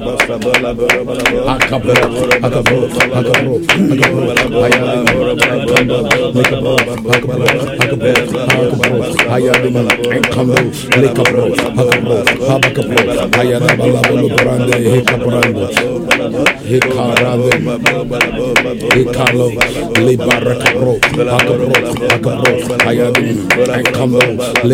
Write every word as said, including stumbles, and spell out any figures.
Akabro, akabro, akabro, akabro, ayala, akabro, lekabro, akabro, akabro, akabro, ayala, akabro, lekabro, akabro, habakabro, ayala, balabolo brande, hekabrando, hekarande, hekalo, libarakabro, akabro, akabro, ayala, akabro.